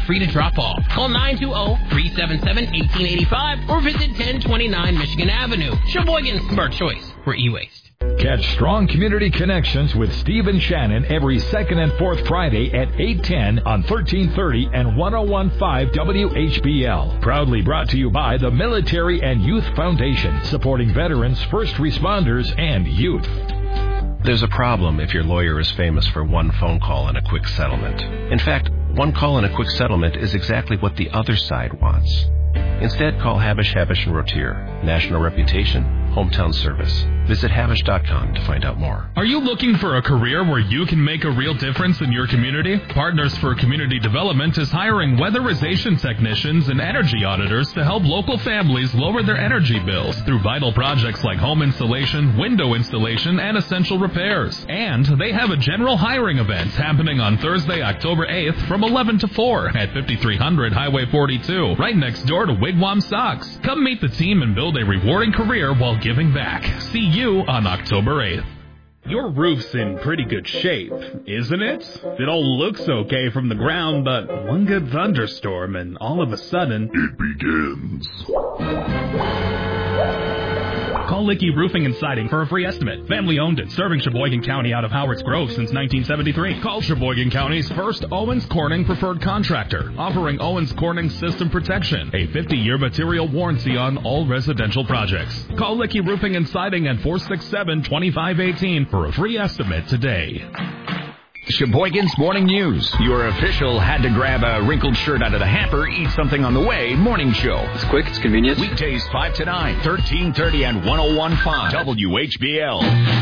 free to drop off. Call 920-377-1885 or visit 1029 Michigan Avenue. Sheboygan's smart choice for e-waste. Catch Strong Community Connections with Steve and Shannon every second and fourth Friday at 8:10 on 1330 and 1015 WHBL. Proudly brought to you by the Military and Youth Foundation, supporting veterans, first responders, and youth. There's a problem if your lawyer is famous for one phone call and a quick settlement. In fact, one call and a quick settlement is exactly what the other side wants. Instead, call Habish, Habish & Rotier. National reputation, hometown service. Visit Habish.com to find out more. Are you looking for a career where you can make a real difference in your community? Partners for Community Development is hiring weatherization technicians and energy auditors to help local families lower their energy bills through vital projects like home installation, window installation, and essential repairs. And they have a general hiring event happening on Thursday, October 8th from 11 to 4 at 5300 Highway 42, right next door to Wigwam Stocks. Come meet the team and build a rewarding career while giving back. See you on October 8th. Your roof's in pretty good shape, isn't it? It all looks okay from the ground, but one good thunderstorm and all of a sudden, it begins. Call Licky Roofing and Siding for a free estimate. Family owned and serving Sheboygan County out of Howard's Grove since 1973. Call Sheboygan County's first Owens Corning preferred contractor, offering Owens Corning system protection, a 50-year material warranty on all residential projects. Call Licky Roofing and Siding at 467-2518 for a free estimate today. Sheboygan's Morning News. Your official had to grab a wrinkled shirt out of the hamper, eat something on the way morning show. It's quick, it's convenient. Weekdays 5 to 9, 1330 and 1015 WHBL.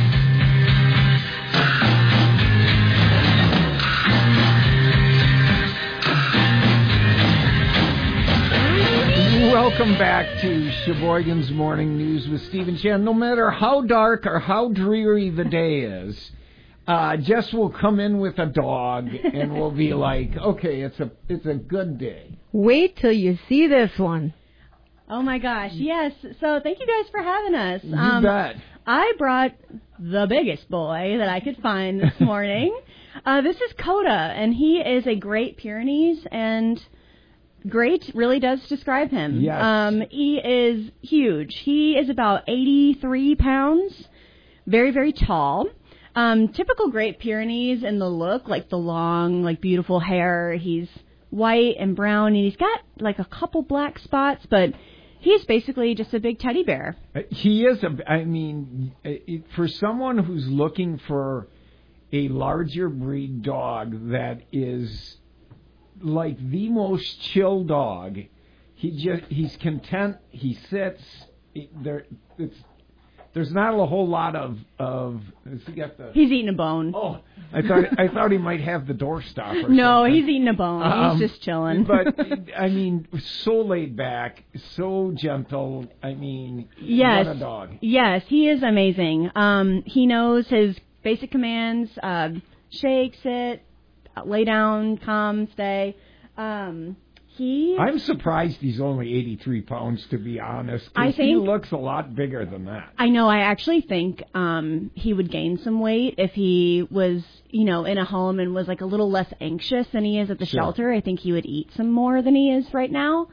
Welcome back to Sheboygan's Morning News with Steve and Shannon. No matter how dark or how dreary the day is, Jess will come in with a dog, and we'll be like, okay, it's a good day. Wait till you see this one. Oh, my gosh, yes. So thank you guys for having us. You bet. I brought the biggest boy that I could find this morning. This is Coda, and he is a Great Pyrenees, and great really does describe him. Yes. He is huge. He is about 83 pounds, very, very tall. Typical Great Pyrenees in the look, like the long, like beautiful hair. He's white and brown, and he's got like a couple black spots, but he's basically just a big teddy bear. He is for someone who's looking for a larger breed dog that is like the most chill dog, he's content. He sits there. There's not a whole lot of. He's eating a bone. Oh, I thought he might have the doorstop. Or no, something. He's eating a bone. He's just chilling. But so laid back, so gentle. Yes, what a dog. Yes, he is amazing. He knows his basic commands: shake, sit, lay down, come, stay. I'm surprised he's only 83 pounds, to be honest. I think he looks a lot bigger than that. I know. I actually think he would gain some weight if he was, in a home and was like a little less anxious than he is at the shelter. I think he would eat some more than he is right now.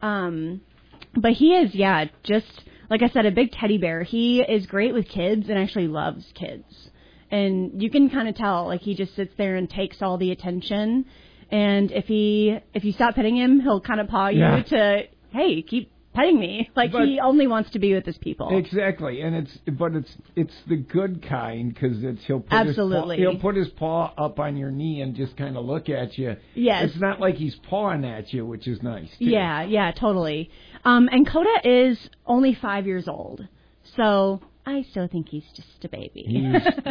But he is, just like I said, a big teddy bear. He is great with kids and actually loves kids. And you can kind of tell, like he just sits there and takes all the attention. And if you stop petting him, he'll kind of paw you to, hey, keep petting me. But he only wants to be with his people. Exactly, and it's the good kind because he'll put his paw up on your knee and just kind of look at you. Yes, it's not like he's pawing at you, which is nice. Too. Yeah, totally. And Coda is only 5 years old, so I still think he's just a baby.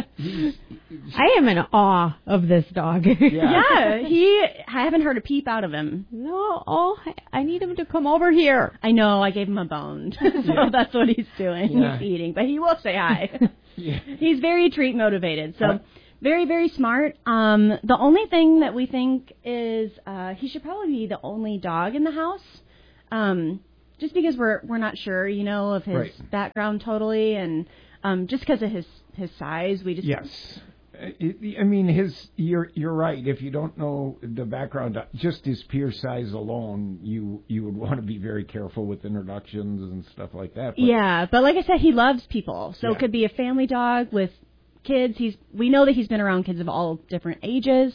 I am in awe of this dog. Yeah, I haven't heard a peep out of him. No, I need him to come over here. I know, I gave him a bone, so that's what he's doing. Yeah. He's eating, but he will say hi. Yeah. He's very treat motivated, so very, very smart. The only thing that we think is he should probably be the only dog in the house. Just because we're not sure, of his background totally, and just because of his size, we just I mean, you're right. If you don't know the background, just his pure size alone, you would want to be very careful with introductions and stuff like that. But like I said, he loves people. So it could be a family dog with kids. We know that he's been around kids of all different ages.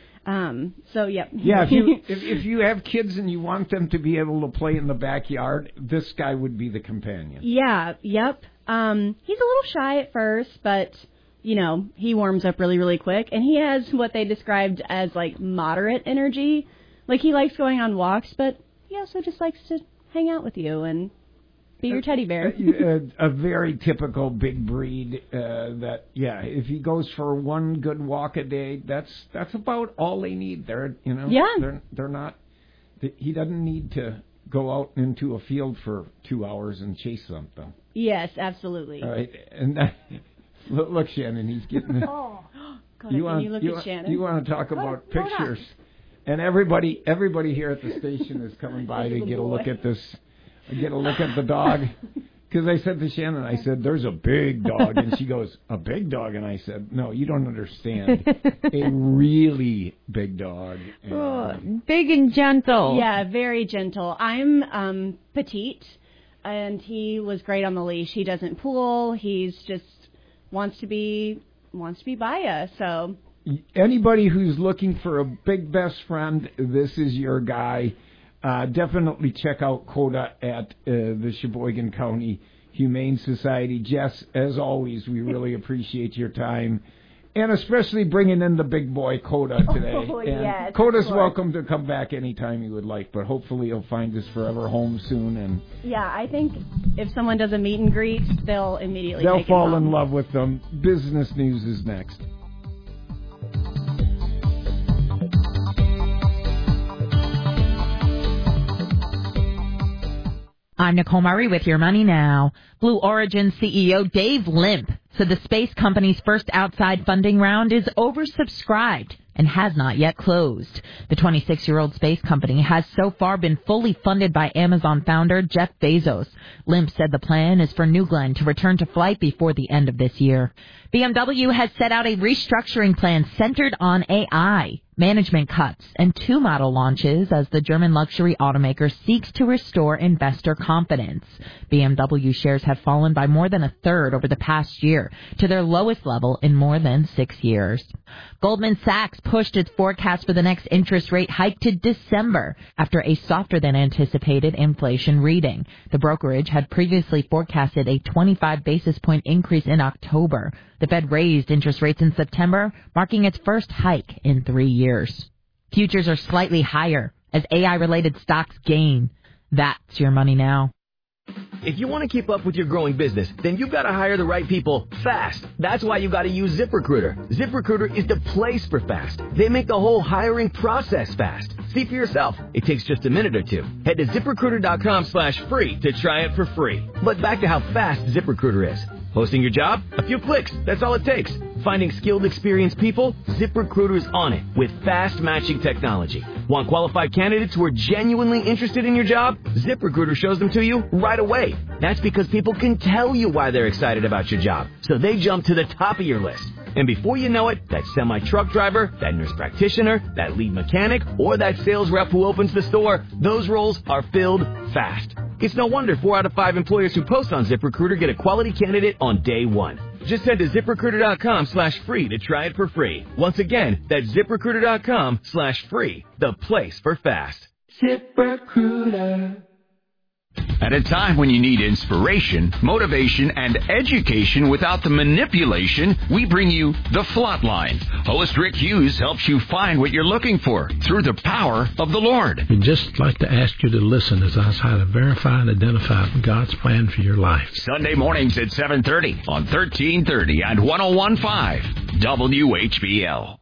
Yeah, if you have kids and you want them to be able to play in the backyard, this guy would be the companion. Yeah, yep. He's a little shy at first, but, he warms up really, really quick. And he has what they described as, moderate energy. Like, he likes going on walks, but he also just likes to hang out with you and be your teddy bear. A very typical big breed if he goes for one good walk a day, that's about all they need. They're not, he doesn't need to go out into a field for 2 hours and chase something. Yes, absolutely. All right, and look, Shannon, he's getting. Oh, God, you look at Shannon. You want to talk about pictures? And everybody here at the station is coming by to get a look at this. Get a look at the dog. Because I said to Shannon, I said, there's a big dog. And she goes, a big dog? And I said, no, you don't understand. A really big dog. Big and gentle. Yeah, very gentle. I'm petite, and he was great on the leash. He doesn't pull. He's just wants to be by us. So anybody who's looking for a big best friend, this is your guy. Definitely check out Coda at the Sheboygan County Humane Society. Jess, as always, we really appreciate your time, and especially bringing in the big boy Coda today. Oh, yes, Coda's welcome to come back anytime he would like, but hopefully he'll find his forever home soon. And yeah, I think if someone does a meet and greet, they'll immediately fall in love with them. Business News is next. I'm Nicole Murray with Your Money Now. Blue Origin CEO Dave Limp said the space company's first outside funding round is oversubscribed and has not yet closed. The 26-year-old space company has so far been fully funded by Amazon founder Jeff Bezos. Limp said the plan is for New Glenn to return to flight before the end of this year. BMW has set out a restructuring plan centered on AI, management cuts, and 2 model launches as the German luxury automaker seeks to restore investor confidence. BMW shares have fallen by more than a third over the past year to their lowest level in more than 6 years. Goldman Sachs pushed its forecast for the next interest rate hike to December after a softer than anticipated inflation reading. The brokerage had previously forecasted a 25 basis point increase in October. The Fed raised interest rates in September, marking its first hike in 3 years. Futures are slightly higher as AI-related stocks gain. That's Your Money Now. If you want to keep up with your growing business, then you've got to hire the right people fast. That's why you've got to use ZipRecruiter. ZipRecruiter is the place for fast. They make the whole hiring process fast. See for yourself. It takes just a minute or two. Head to ZipRecruiter.com/free to try it for free. But back to how fast ZipRecruiter is. Posting your job? A few clicks. That's all it takes. Finding skilled, experienced people? ZipRecruiter is on it with fast matching technology. Want qualified candidates who are genuinely interested in your job? ZipRecruiter shows them to you right away. That's because people can tell you why they're excited about your job, so they jump to the top of your list. And before you know it, that semi-truck driver, that nurse practitioner, that lead mechanic, or that sales rep who opens the store, those roles are filled fast. It's no wonder 4 out of 5 employers who post on ZipRecruiter get a quality candidate on day one. Just head to ZipRecruiter.com/free to try it for free. Once again, that's ZipRecruiter.com/free, the place for fast. ZipRecruiter. At a time when you need inspiration, motivation, and education without the manipulation, we bring you The Flatline. Host Rick Hughes helps you find what you're looking for through the power of the Lord. We'd just like to ask you to listen as I try to verify and identify God's plan for your life. Sunday mornings at 7:30 on 1330 and 101.5 WHBL.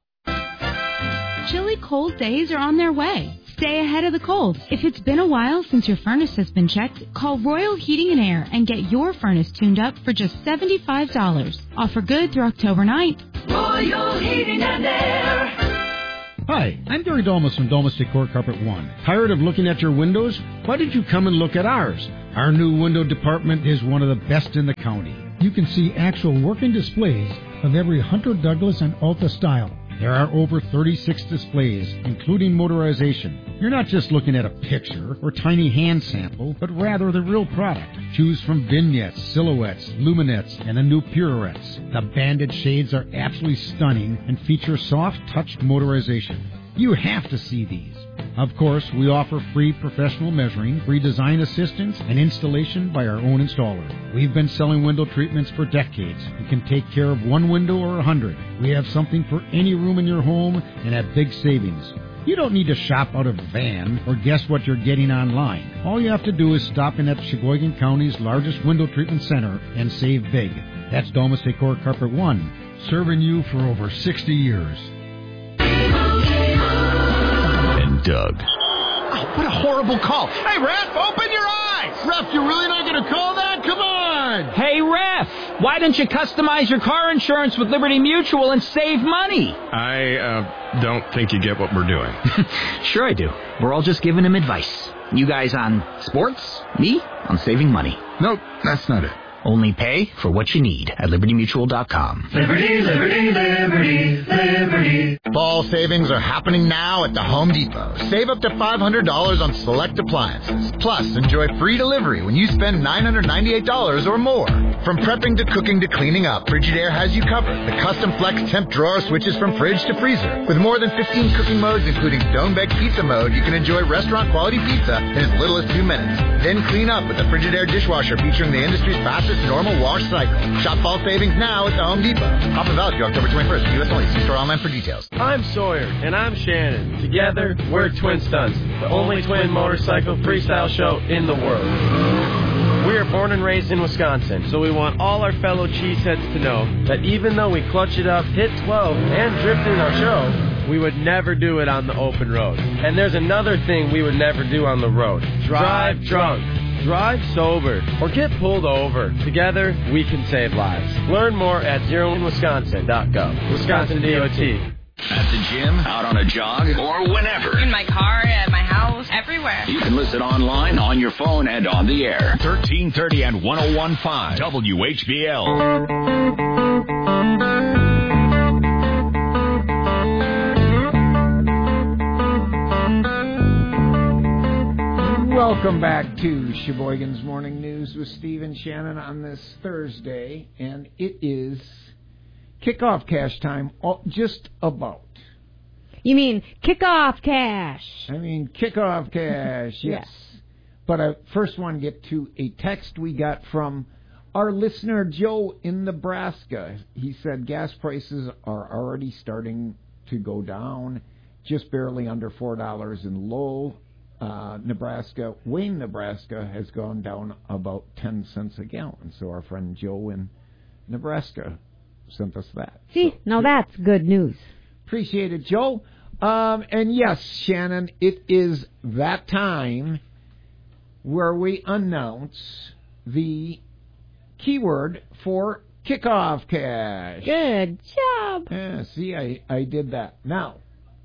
Chilly cold days are on their way. Stay ahead of the cold. If it's been a while since your furnace has been checked, call Royal Heating and Air and get your furnace tuned up for just $75. Offer good through October 9th. Royal Heating and Air. Hi, I'm Gary Dolmas from Dolmas Decor Carpet One. Tired of looking at your windows? Why don't you come and look at ours? Our new window department is one of the best in the county. you can see actual working displays of every Hunter Douglas and Alta style. There are over 36 displays, including motorization. You're not just looking at a picture or tiny hand sample, but rather the real product. Choose from vignettes, silhouettes, luminettes, and the new Purettes. The banded shades are absolutely stunning and feature soft-touch motorization. You have to see these. Of course, we offer free professional measuring, free design assistance, and installation by our own installer. We've been selling window treatments for decades and can take care of one window or 100. We have something for any room in your home and at big savings. You don't need to shop out of a van or guess what you're getting online. All you have to do is stop in at Sheboygan County's largest window treatment center and save big. That's Domus Decor Carpet One, serving you for over 60 years. Doug. Oh, what a horrible call. Hey, Ref, open your eyes! Ref, you're really not going to call that? Come on! Hey, Ref, why don't you customize your car insurance with Liberty Mutual and save money? I don't think you get what we're doing. Sure I do. We're all just giving him advice. You guys on sports, me on saving money. Nope, that's not it. Only pay for what you need at LibertyMutual.com. Liberty, liberty, liberty, liberty. Fall savings are happening now at the Home Depot. Save up to $500 on select appliances. Plus, enjoy free delivery when you spend $998 or more. From prepping to cooking to cleaning up, Frigidaire has you covered. The custom flex temp drawer switches from fridge to freezer. With more than 15 cooking modes, including stone-baked pizza mode, you can enjoy restaurant-quality pizza in as little as 2 minutes. Then clean up with the Frigidaire dishwasher featuring the industry's fastest normal wash cycle. Shop fall savings now at the Home Depot. Offer valid through October 21st. U.S. only. See store online for details. I'm Sawyer. And I'm Shannon. Together, we're Twin Stunts, the only twin motorcycle freestyle show in the world. We are born and raised in Wisconsin, so we want all our fellow cheeseheads to know that even though we clutch it up, hit 12, and drift in our show, we would never do it on the open road. And there's another thing we would never do on the road. Drive drunk. Drive sober or get pulled over. Together, we can save lives. Learn more at zeroinwisconsin.gov. Wisconsin DOT. At the gym, out on a jog, or whenever. In my car, at my house, everywhere. You can listen online, on your phone, and on the air. 1330 and 101.5 WHBL. Welcome back to Sheboygan's Morning News with Steve and Shannon on this Thursday, and it is kickoff cash time, just about. You mean kickoff cash? I mean kickoff cash, yes. But I first want to get to a text we got from our listener Joe in Nebraska. He said gas prices are already starting to go down, just barely under $4 in Lowell. Nebraska, Wayne, Nebraska has gone down about 10 cents a gallon. So our friend Joe in Nebraska sent us that. See, now that's good news. Appreciate it, Joe. And yes, Shannon, it is that time where we announce the keyword for kickoff cash. Good job. Yeah, see, I did that. Now,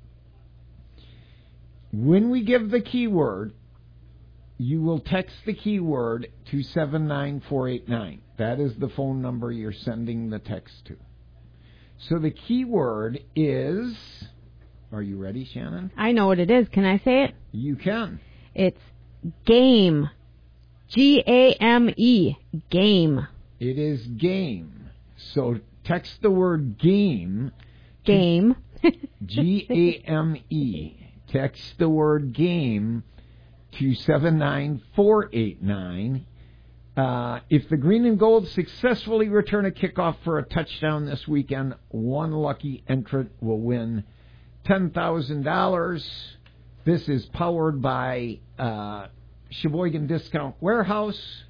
when we give the keyword, you will text the keyword to 79489. That is the phone number you're sending the text to. So the keyword is... Are you ready, Shannon? I know what it is. Can I say it? You can. It's game. G-A-M-E. Game. It is game. So text the word game. Game. G-A-M-E. Text the word game to 79489. If the Green and Gold successfully return a kickoff for a touchdown this weekend, one lucky entrant will win $10,000. This is powered by Sheboygan Discount Warehouse.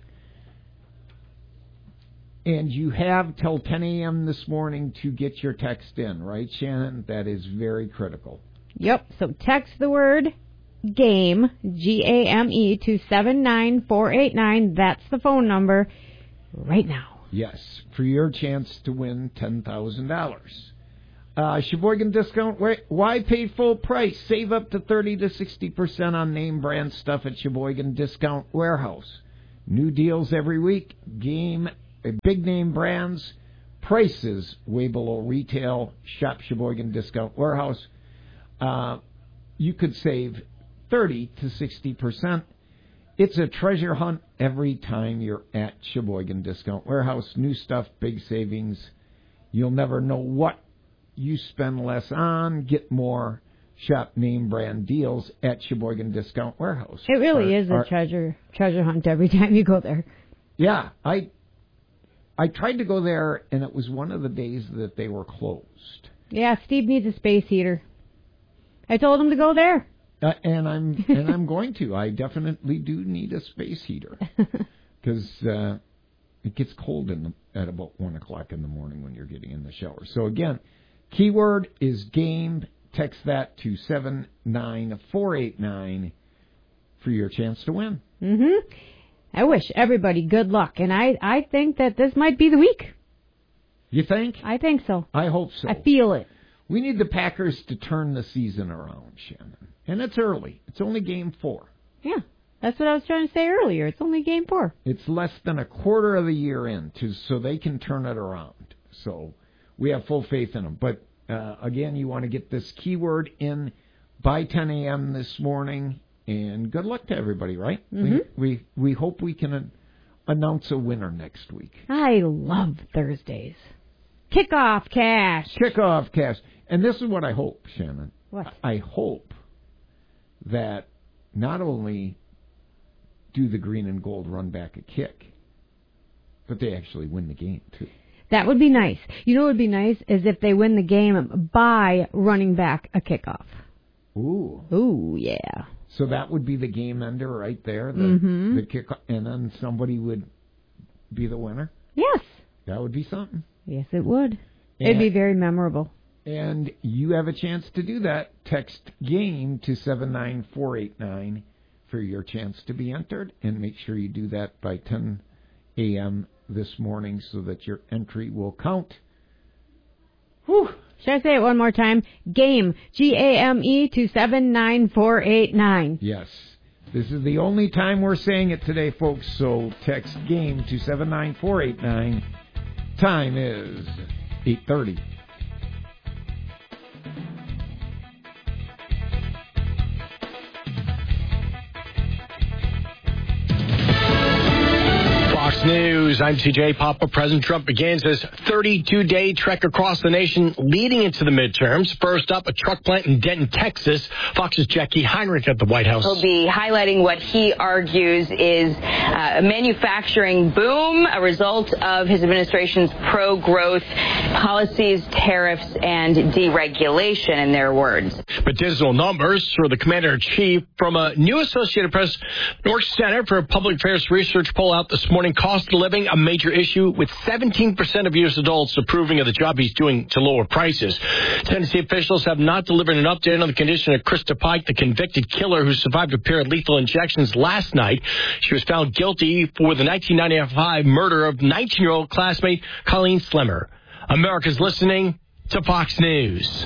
And you have till 10 a.m. this morning to get your text in, right, Shannon? That is very critical. Yep, so text the word GAME, G-A-M-E, to 79489. That's the phone number right now. Yes, for your chance to win $10,000. Sheboygan Discount, why pay full price? Save up to 30 to 60% on name brand stuff at Sheboygan Discount Warehouse. New deals every week. Game big name brands, prices way below retail. Shop Sheboygan Discount Warehouse. You could save 30 to 60%. It's a treasure hunt every time you're at Sheboygan Discount Warehouse. New stuff, big savings. You'll never know what you spend less on. Get more. Shop name brand deals at Sheboygan Discount Warehouse. It really is a treasure hunt every time you go there. Yeah, I tried to go there, and it was one of the days that they were closed. Yeah, Steve needs a space heater. I told him to go there. And I'm going to. I definitely do need a space heater because it gets cold at about 1 o'clock in the morning when you're getting in the shower. So again, keyword is game. Text that to 79489 for your chance to win. Mm-hmm. I wish everybody good luck, and I think that this might be the week. You think? I think so. I hope so. I feel it. We need the Packers to turn the season around, Shannon. And it's early. It's only game 4. Yeah, that's what I was trying to say earlier. It's only game 4. It's less than a quarter of the year in, so they can turn it around. So we have full faith in them. But, again, you want to get this keyword in by 10 a.m. this morning. And good luck to everybody, right? Mm-hmm. We hope we can announce a winner next week. I love Thursdays. Kickoff cash. Kickoff cash. And this is what I hope, Shannon. What? I hope that not only do the green and gold run back a kick, but they actually win the game, too. That would be nice. You know what would be nice is if they win the game by running back a kickoff. Ooh. Ooh, yeah. So that would be the game ender right there, the kickoff, and then somebody would be the winner? Yes. That would be something. Yes, it would. It'd be very memorable. And you have a chance to do that. Text GAME to 79489 for your chance to be entered. And make sure you do that by 10 a.m. this morning so that your entry will count. Whew. Should I say it one more time? GAME, G-A-M-E to 79489. Yes. This is the only time we're saying it today, folks. So text GAME to 79489. Time is 8:30. Fox News, I'm TJ Papa. President Trump begins his 32-day trek across the nation leading into the midterms. First up, a truck plant in Denton, Texas. Fox's Jackie Heinrich at the White House. He'll be highlighting what he argues is a manufacturing boom, a result of his administration's pro-growth policies, tariffs, and deregulation, in their words. But dismal numbers for the commander-in-chief from a new Associated Press North Center for Public Affairs research poll out this morning. Cost of living, a major issue, with 17% of U.S. adults approving of the job he's doing to lower prices. Tennessee officials have not delivered an update on the condition of Krista Pike, the convicted killer who survived a pair of lethal injections last night. She was found guilty for the 1995 murder of 19-year-old classmate Colleen Slimmer. America's listening to Fox News.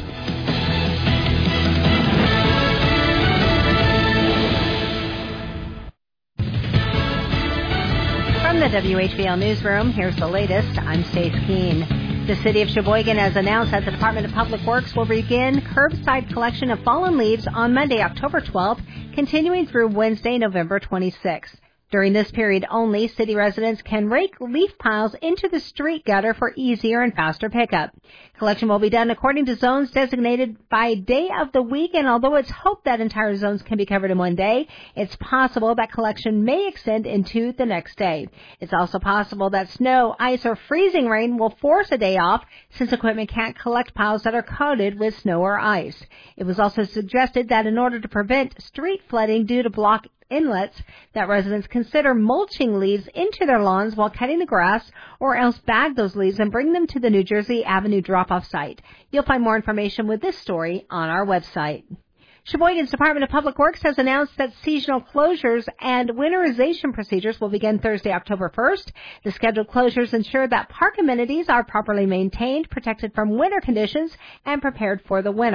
From the WHBL Newsroom, here's the latest. I'm Stace Keene. The city of Sheboygan has announced that the Department of Public Works will begin curbside collection of fallen leaves on Monday, October 12th, continuing through Wednesday, November 26th. During this period only, city residents can rake leaf piles into the street gutter for easier and faster pickup. Collection will be done according to zones designated by day of the week, and although it's hoped that entire zones can be covered in one day, it's possible that collection may extend into the next day. It's also possible that snow, ice, or freezing rain will force a day off, since equipment can't collect piles that are coated with snow or ice. It was also suggested that in order to prevent street flooding due to blocked inlets, that residents consider mulching leaves into their lawns while cutting the grass, or else bag those leaves and bring them to the New Jersey Avenue drop-off site. You'll find more information with this story on our website. Sheboygan's Department of Public Works has announced that seasonal closures and winterization procedures will begin Thursday, October 1st. The scheduled closures ensure that park amenities are properly maintained, protected from winter conditions, and prepared for the winter.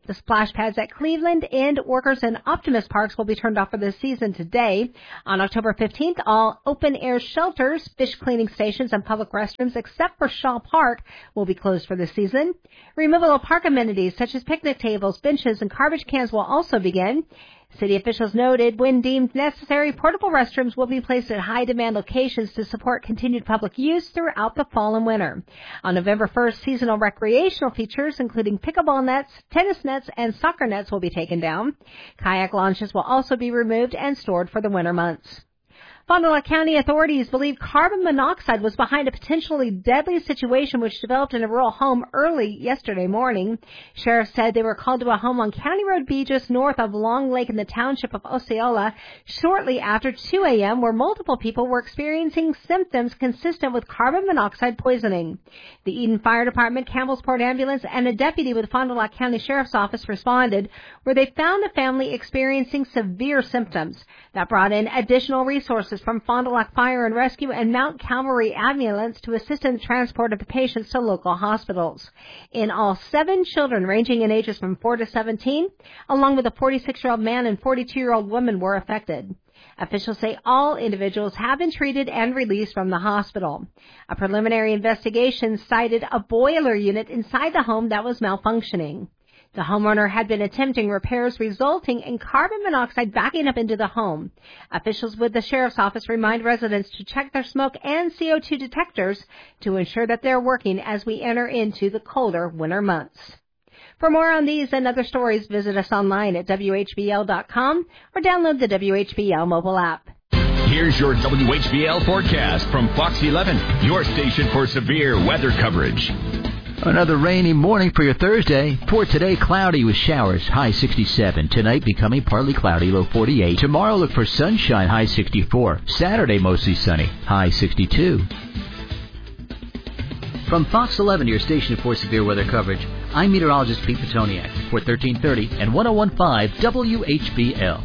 The splash pads at Cleveland and Workers and Optimist Parks will be turned off for the season today. On October 15th, all open-air shelters, fish cleaning stations, and public restrooms, except for Shaw Park, will be closed for the season. Removal of park amenities such as picnic tables, benches, and garbage cans will also begin. City officials noted when deemed necessary, portable restrooms will be placed at high-demand locations to support continued public use throughout the fall and winter. On November 1st, seasonal recreational features, including pickleball nets, tennis nets, and soccer nets, will be taken down. Kayak launches will also be removed and stored for the winter months. Fond du Lac County authorities believe carbon monoxide was behind a potentially deadly situation which developed in a rural home early yesterday morning. Sheriff said they were called to a home on County Road B just north of Long Lake in the township of Osceola shortly after 2 a.m. where multiple people were experiencing symptoms consistent with carbon monoxide poisoning. The Eden Fire Department, Campbellsport Ambulance, and a deputy with Fond du Lac County Sheriff's Office responded where they found the family experiencing severe symptoms. That brought in additional resources from Fond du Lac Fire and Rescue and Mount Calvary Ambulance to assist in the transport of the patients to local hospitals. In all, 7 children ranging in ages from 4 to 17, along with a 46-year-old man and 42-year-old woman were affected. Officials say all individuals have been treated and released from the hospital. A preliminary investigation cited a boiler unit inside the home that was malfunctioning. The homeowner had been attempting repairs resulting in carbon monoxide backing up into the home. Officials with the Sheriff's Office remind residents to check their smoke and CO2 detectors to ensure that they're working as we enter into the colder winter months. For more on these and other stories, visit us online at WHBL.com or download the WHBL mobile app. Here's your WHBL forecast from Fox 11, your station for severe weather coverage. Another rainy morning for your Thursday. For today, cloudy with showers, high 67. Tonight, becoming partly cloudy, low 48. Tomorrow, look for sunshine, high 64. Saturday, mostly sunny, high 62. From Fox 11, your station for severe weather coverage, I'm meteorologist Pete Petoniak for 1330 and 101.5 WHBL.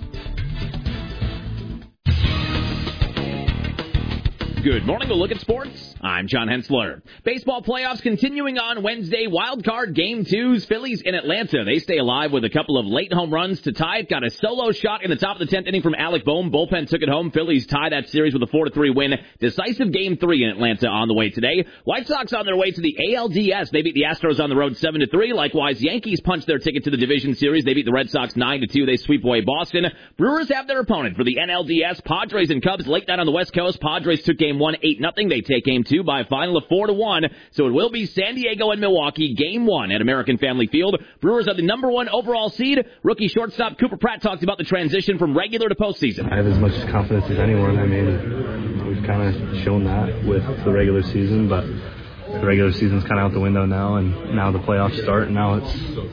Good morning. A look at sports. I'm John Hensler. Baseball playoffs continuing on Wednesday. Wild card game 2's Phillies in Atlanta. They stay alive with a couple of late home runs to tie it. Got a solo shot in the top of the 10th inning from Alec Bohm. Bullpen took it home. Phillies tie that series with a 4-3 win. Decisive game 3 in Atlanta on the way today. White Sox on their way to the ALDS. They beat the Astros on the road 7-3. Likewise, Yankees punched their ticket to the division series. They beat the Red Sox 9-2. They sweep away Boston. Brewers have their opponent for the NLDS. Padres and Cubs late night on the West Coast. Padres took game 1 8-0. They take game 2 by a final of 4-1. So it will be San Diego and Milwaukee, game 1 at American Family Field. Brewers are the number 1 overall seed. Rookie shortstop Cooper Pratt talked about the transition from regular to postseason. I have as much confidence as anyone. I mean, we've kind of shown that with the regular season, but the regular season's kind of out the window now, and now the playoffs start, and now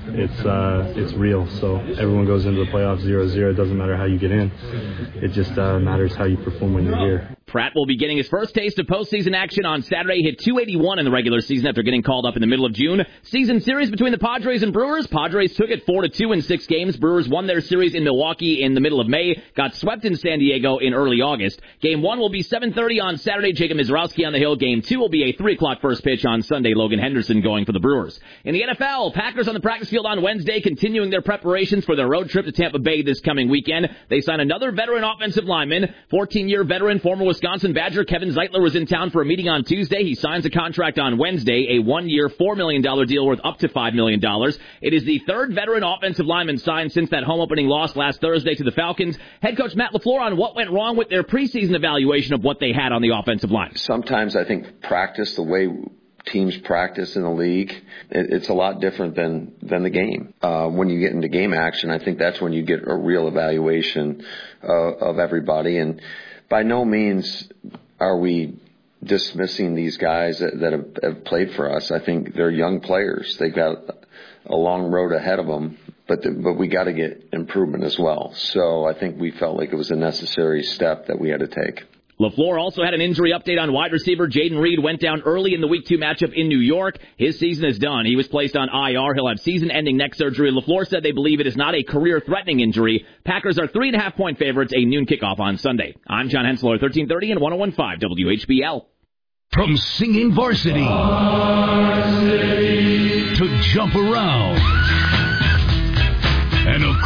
it's real. So everyone goes into the playoffs 0-0. It doesn't matter how you get in. It just matters how you perform when you're here. Pratt will be getting his first taste of postseason action on Saturday. Hit .281 in the regular season after getting called up in the middle of June. Season series between the Padres and Brewers. Padres took it 4-2 in 6 games. Brewers won their series in Milwaukee in the middle of May. Got swept in San Diego in early August. Game 1 will be 7:30 on Saturday. Jacob Mizrowski on the hill. Game 2 will be a 3 o'clock first pitch on Sunday. Logan Henderson going for the Brewers. In the NFL, Packers on the practice field on Wednesday, continuing their preparations for their road trip to Tampa Bay this coming weekend. They sign another veteran offensive lineman, 14-year veteran, former Wisconsin Badger Kevin Zeitler was in town for a meeting on Tuesday. He signs a contract on Wednesday, a 1-year, $4 million deal worth up to $5 million. It is the third veteran offensive lineman signed since that home opening loss last Thursday to the Falcons. Head coach Matt LaFleur on what went wrong with their preseason evaluation of what they had on the offensive line. Sometimes I think practice, the way teams practice in the league, it's a lot different than the game. When you get into game action, I think that's when you get a real evaluation of everybody. And by no means are we dismissing these guys that have played for us. I think they're young players. They've got a long road ahead of them, but we got to get improvement as well. So I think we felt like it was a necessary step that we had to take. LaFleur also had an injury update on wide receiver Jaden Reed. Went down early in the Week 2 matchup in New York. His season is done. He was placed on IR. He'll have season-ending neck surgery. LaFleur said they believe it is not a career-threatening injury. Packers are 3.5-point favorites, a noon kickoff on Sunday. I'm John Hensler, 1330 and 101.5 WHBL. From singing varsity to jump around,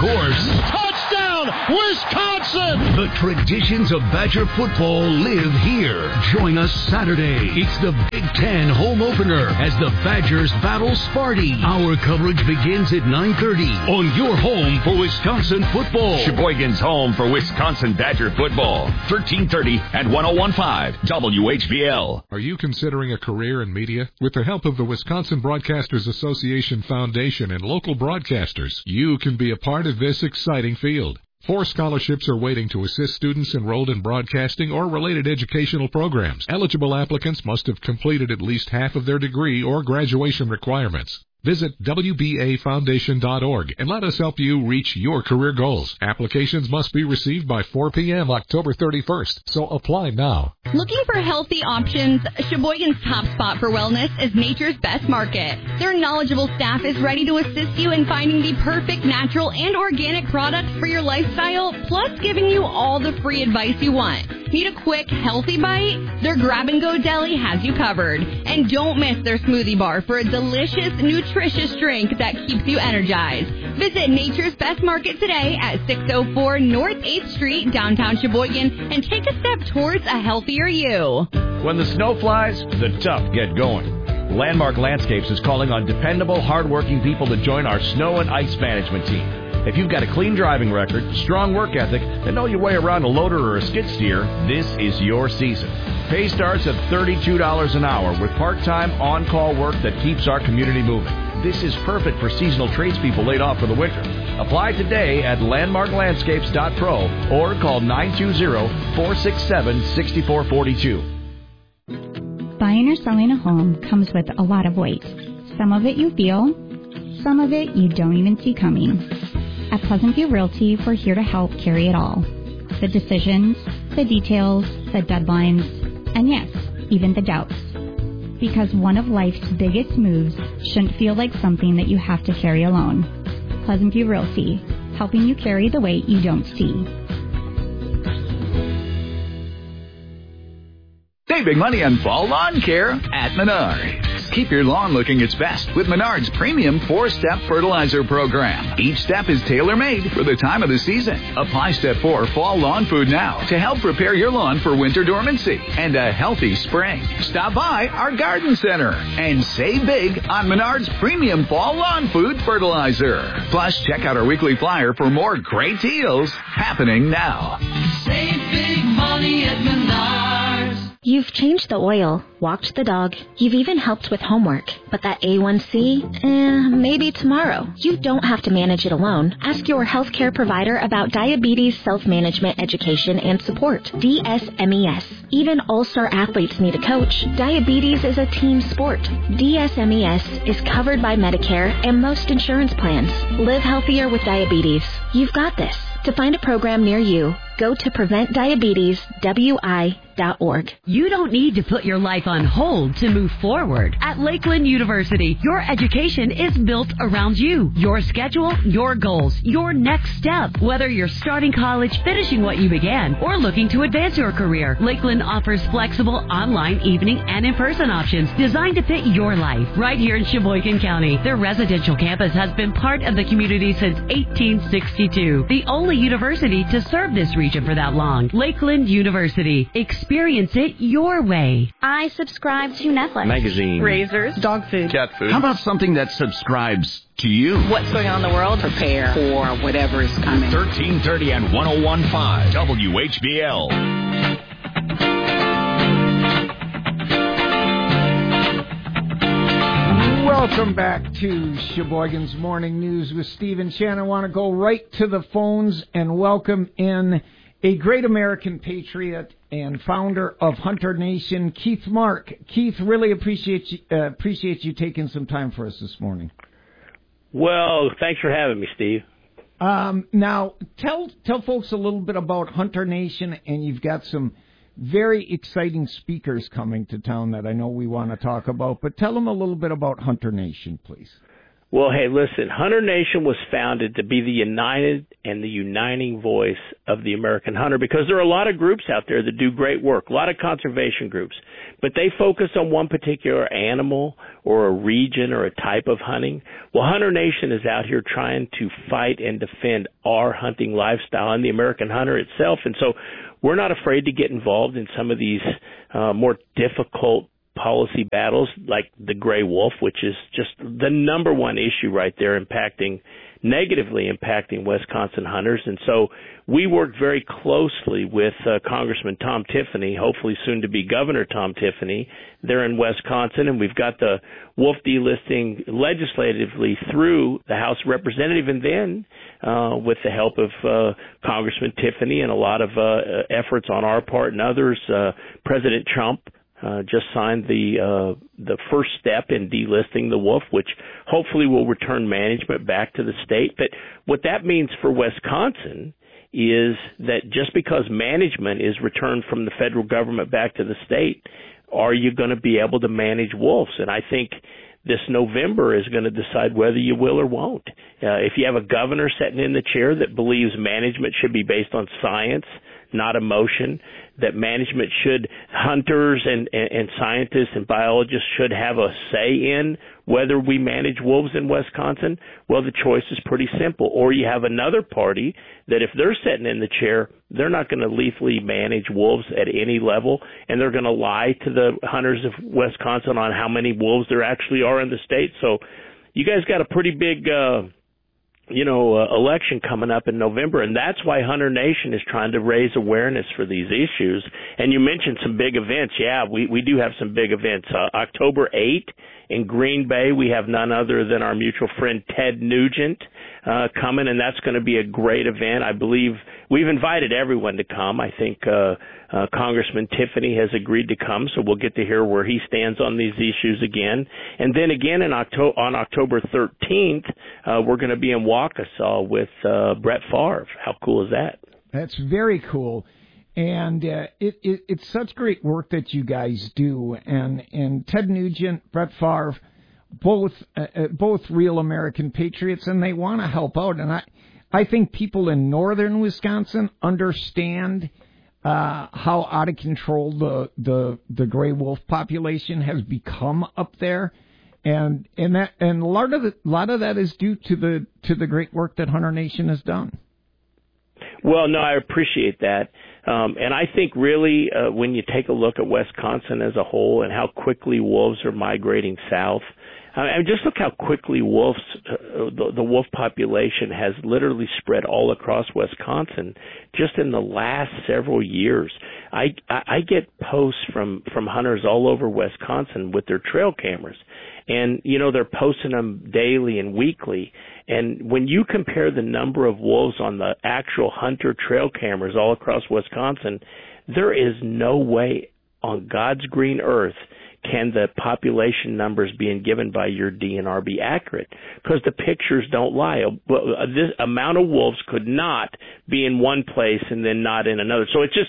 course, Touchdown, Wisconsin! the traditions of Badger football live here. Join us Saturday. It's the Big Ten home opener as the Badgers battle Sparty. Our coverage begins at 9:30 on your home for Wisconsin football. Sheboygan's home for Wisconsin Badger football. 1330 and 1015 WHVL. Are you considering a career in media? With the help of the Wisconsin Broadcasters Association Foundation and local broadcasters, you can be a part of this exciting field. 4 scholarships are waiting to assist students enrolled in broadcasting or related educational programs. Eligible applicants must have completed at least half of their degree or graduation requirements. Visit WBAFoundation.org and let us help you reach your career goals. Applications must be received by 4 p.m. October 31st, so apply now. Looking for healthy options? Sheboygan's top spot for wellness is Nature's Best Market. Their knowledgeable staff is ready to assist you in finding the perfect natural and organic products for your lifestyle, plus giving you all the free advice you want. Need a quick, healthy bite? Their grab-and-go deli has you covered. And don't miss their smoothie bar for a delicious, nutritious drink that keeps you energized. Visit Nature's Best Market today at 604 North 8th Street, downtown Sheboygan, and take a step towards a healthier you. When the snow flies, the tough get going. Landmark Landscapes is calling on dependable, hardworking people to join our snow and ice management team. If you've got a clean driving record, strong work ethic, and know your way around a loader or a skid steer, this is your season. Pay starts at $32 an hour with part-time, on-call work that keeps our community moving. This is perfect for seasonal tradespeople laid off for the winter. Apply today at landmarklandscapes.pro or call 920-467-6442. Buying or selling a home comes with a lot of weight. Some of it you feel, some of it you don't even see coming. At Pleasant View Realty, we're here to help carry it all. The decisions, the details, the deadlines, and yes, even the doubts. Because one of life's biggest moves shouldn't feel like something that you have to carry alone. Pleasant View Realty, helping you carry the weight you don't see. Save big money on fall lawn care at Menards. Keep your lawn looking its best with Menards' premium 4-step fertilizer program. Each step is tailor-made for the time of the season. Apply Step 4 Fall Lawn Food now to help prepare your lawn for winter dormancy and a healthy spring. Stop by our garden center and save big on Menards' premium Fall Lawn Food fertilizer. Plus, check out our weekly flyer for more great deals happening now. Save big money at Menards. You've changed the oil, walked the dog, you've even helped with homework. But that A1C, maybe tomorrow. You don't have to manage it alone. Ask your healthcare provider about diabetes self-management education and support. DSMES. Even all-star athletes need a coach. Diabetes is a team sport. DSMES is covered by Medicare and most insurance plans. Live healthier with diabetes. You've got this. To find a program near you, go to PreventDiabetesWI.org. You don't need to put your life on hold to move forward. At Lakeland University, your education is built around you, your schedule, your goals, your next step. Whether you're starting college, finishing what you began, or looking to advance your career, Lakeland offers flexible online, evening, and in-person options designed to fit your life. Right here in Sheboygan County, their residential campus has been part of the community since 1862. The only university to serve this region for that long. Lakeland University. Experience it your way. I subscribe to Netflix. Magazine. Razors. Dog food. Cat food. How about something that subscribes to you? What's going on in the world? Prepare for whatever is coming. 1330 and 1015 WHBL. Welcome back to Sheboygan's Morning News with Steve and Shannon. I want to go right to the phones and welcome in a great American patriot and founder of Hunter Nation, Keith Mark. Keith, really appreciate you taking some time for us this morning. Well, thanks for having me, Steve. Now, tell folks a little bit about Hunter Nation, and you've got some very exciting speakers coming to town that I know we want to talk about, but tell them a little bit about Hunter Nation, please. Well, hey, listen, Hunter Nation was founded to be the united and the uniting voice of the American hunter, because there are a lot of groups out there that do great work, a lot of conservation groups, but they focus on one particular animal or a region or a type of hunting. Well, Hunter Nation is out here trying to fight and defend our hunting lifestyle and the American hunter itself. And so we're not afraid to get involved in some of these more difficult policy battles like the gray wolf, which is just the number one issue right there, negatively impacting Wisconsin hunters. And so we worked very closely with Congressman Tom Tiffany, hopefully soon to be Governor Tom Tiffany, there in Wisconsin, and we've got the wolf delisting legislatively through the House of Representatives, and then with the help of Congressman Tiffany and a lot of efforts on our part and others, President Trump just signed the first step in delisting the wolf, which hopefully will return management back to the state. But what that means for Wisconsin is that just because management is returned from the federal government back to the state, are you going to be able to manage wolves? And I think this November is going to decide whether you will or won't. If you have a governor sitting in the chair that believes management should be based on science, not emotion, that hunters and scientists and biologists should have a say in whether we manage wolves in Wisconsin, well, the choice is pretty simple. Or you have another party that if they're sitting in the chair, they're not going to lethally manage wolves at any level, and they're going to lie to the hunters of Wisconsin on how many wolves there actually are in the state. So you guys got a pretty big election coming up in November, and that's why Hunter Nation is trying to raise awareness for these issues. And you mentioned some big events. Yeah, we do have some big events. October 8th in Green Bay, we have none other than our mutual friend Ted Nugent coming, and that's going to be a great event. I believe we've invited everyone to come. I think Congressman Tiffany has agreed to come, so we'll get to hear where he stands on these issues again. And then again on October 13th, we're going to be in Waukesha with Brett Favre. How cool is that? That's very cool. And it's such great work that you guys do. And Ted Nugent, Brett Favre, both real American patriots, and they want to help out. And I think people in northern Wisconsin understand how out of control the gray wolf population has become up there, and a lot of that is due to the great work that Hunter Nation has done. Well, no, I appreciate that. And I think really when you take a look at Wisconsin as a whole and how quickly wolves are migrating south, just look how quickly the wolf population has literally spread all across Wisconsin just in the last several years. I get posts from hunters all over Wisconsin with their trail cameras, and they're posting them daily and weekly. And when you compare the number of wolves on the actual hunter trail cameras all across Wisconsin, there is no way on God's green earth can the population numbers being given by your DNR be accurate, because the pictures don't lie. This amount of wolves could not be in one place and then not in another. So it's just,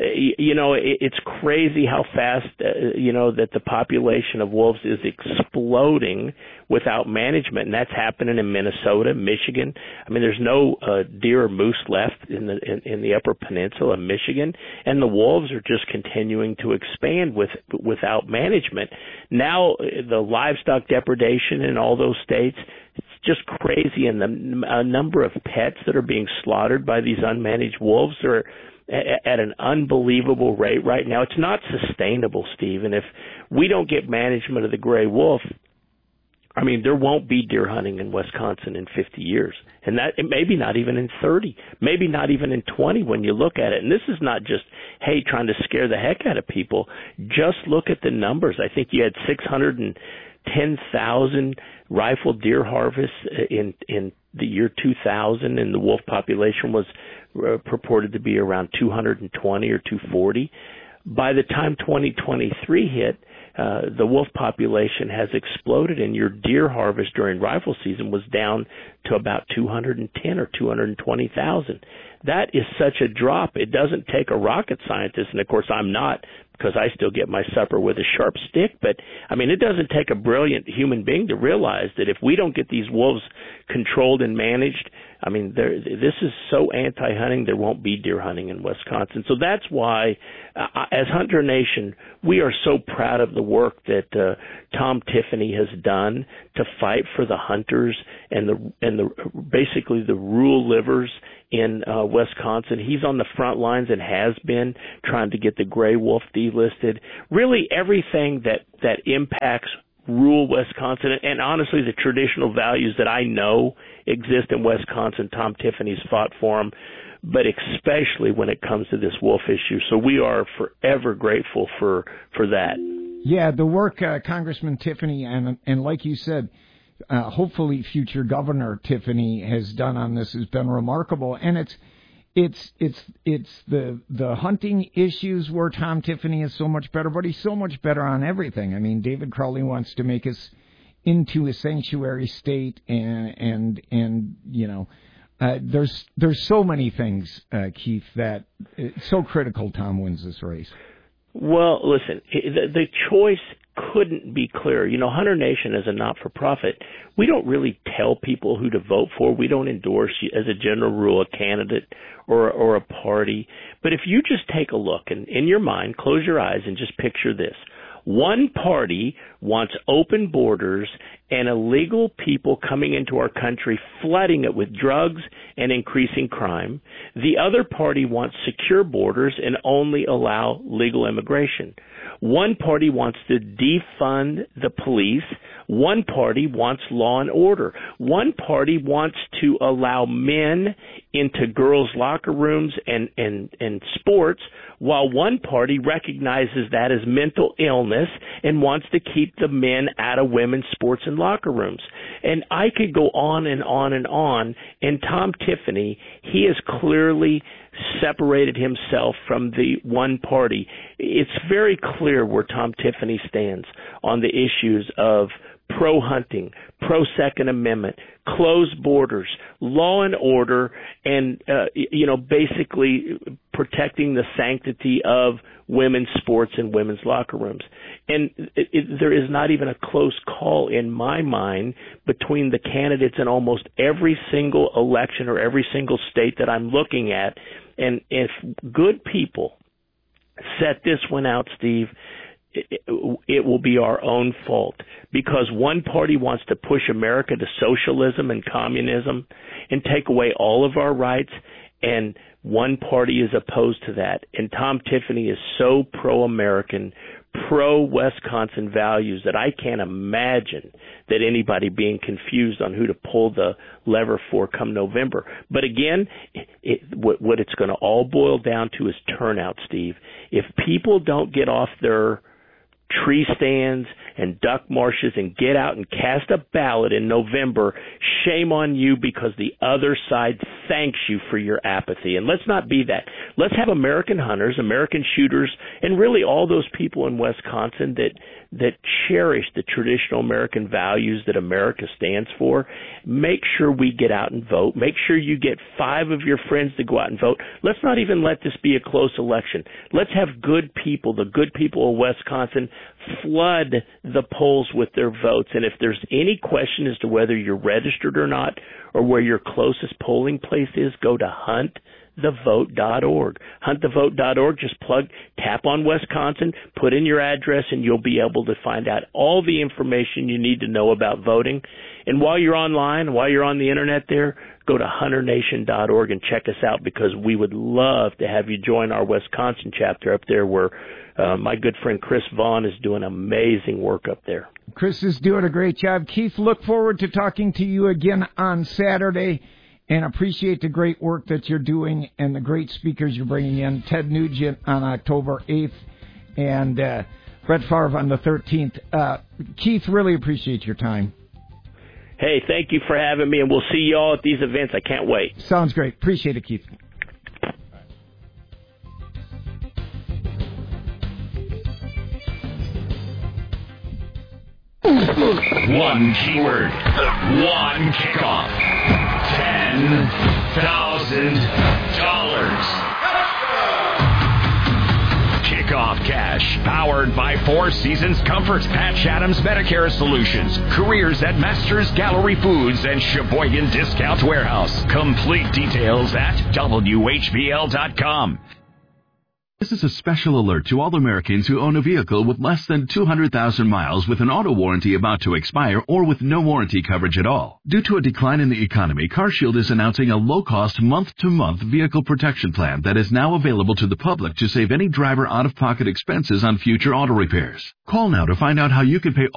it's crazy how fast, that the population of wolves is exploding without management, and that's happening in Minnesota, Michigan. I mean, there's no deer or moose left in the Upper Peninsula of Michigan, and the wolves are just continuing to expand without management. Now, the livestock depredation in all those states, it's just crazy, and the number of pets that are being slaughtered by these unmanaged wolves are at an unbelievable rate right now. It's not sustainable, Steve, and if we don't get management of the gray wolf, I mean, there won't be deer hunting in Wisconsin in 50 years, and that maybe not even in 30, maybe not even in 20 when you look at it. And this is not just, hey, trying to scare the heck out of people. Just look at the numbers. I think you had 610,000 rifle deer harvests in the year 2000, and the wolf population was purported to be around 220 or 240. By the time 2023 hit, the wolf population has exploded, and your deer harvest during rifle season was down to about 210 or 220,000. That is such a drop. It doesn't take a rocket scientist, and of course I'm not, because I still get my supper with a sharp stick. But, I mean, it doesn't take a brilliant human being to realize that if we don't get these wolves controlled and managed, I mean, this is so anti-hunting, there won't be deer hunting in Wisconsin. So that's why, as Hunter Nation, we are so proud of the work that Tom Tiffany has done to fight for the hunters and the basically the rural livers in Wisconsin. He's on the front lines and has been trying to get the gray wolf delisted. Really everything that impacts rural Wisconsin, and honestly the traditional values that I know exist in Wisconsin, Tom Tiffany's fought for them, but especially when it comes to this wolf issue. So we are forever grateful for that. Yeah, the work Congressman Tiffany and like you said, hopefully future Governor Tiffany has done on this has been remarkable, and it's the hunting issues where Tom Tiffany is so much better, but he's so much better on everything. I mean, David Crowley wants to make us into a sanctuary state, and you know, there's so many things, Keith, that it's so critical Tom wins this race. Well, listen, the choice couldn't be clearer. You know, Hunter Nation as a not-for-profit, we don't really tell people who to vote for. We don't endorse, as a general rule, a candidate or a party. But if you just take a look and in your mind, close your eyes and just picture this. One party wants open borders and illegal people coming into our country, flooding it with drugs and increasing crime. The other party wants secure borders and only allow legal immigration. One party wants to defund the police. One party wants law and order. One party wants to allow men into girls' locker rooms and sports, while one party recognizes that as mental illness and wants to keep the men out of women's sports and locker rooms. And I could go on and on and on. And Tom Tiffany, he has clearly separated himself from the one party. It's very clear where Tom Tiffany stands on the issues of pro-hunting, pro-Second Amendment, closed borders, law and order, and, basically protecting the sanctity of women's sports and women's locker rooms. And there is not even a close call in my mind between the candidates in almost every single election or every single state that I'm looking at. And if good people set this one out, Steve, it will be our own fault, because one party wants to push America to socialism and communism and take away all of our rights, and one party is opposed to that. And Tom Tiffany is so pro-American, pro-Wisconsin values that I can't imagine that anybody being confused on who to pull the lever for come November. But again, what it's going to all boil down to is turnout, Steve. If people don't get off their tree stands and duck marshes and get out and cast a ballot in November, shame on you, because the other side thanks you for your apathy. And let's not be that. Let's have American hunters, American shooters, and really all those people in Wisconsin that cherish the traditional American values that America stands for. Make sure we get out and vote. Make sure you get 5 of your friends to go out and vote. Let's not even let this be a close election. Let's have good people, the good people of Wisconsin, flood the polls with their votes. And if there's any question as to whether you're registered or not, or where your closest polling place is, go to huntthevote.org. Huntthevote.org, just tap on Wisconsin, put in your address, and you'll be able to find out all the information you need to know about voting. And while you're online, while you're on the internet there, go to hunternation.org and check us out, because we would love to have you join our Wisconsin chapter up there, where my good friend Chris Vaughn is doing amazing work up there. Chris is doing a great job. Keith, look forward to talking to you again on Saturday, and appreciate the great work that you're doing and the great speakers you're bringing in. Ted Nugent on October 8th and Brett Favre on the 13th. Keith, really appreciate your time. Hey, thank you for having me, and we'll see you all at these events. I can't wait. Sounds great. Appreciate it, Keith. One keyword, one kickoff, $10,000. Kickoff cash Fresh, powered by Four Seasons Comfort, Patch Adams Medicare Solutions, careers at Masters Gallery Foods and Sheboygan Discount Warehouse. Complete details at WHBL.com. This is a special alert to all Americans who own a vehicle with less than 200,000 miles with an auto warranty about to expire or with no warranty coverage at all. Due to a decline in the economy, CarShield is announcing a low-cost month-to-month vehicle protection plan that is now available to the public to save any driver out-of-pocket expenses on future auto repairs. Call now to find out how you can pay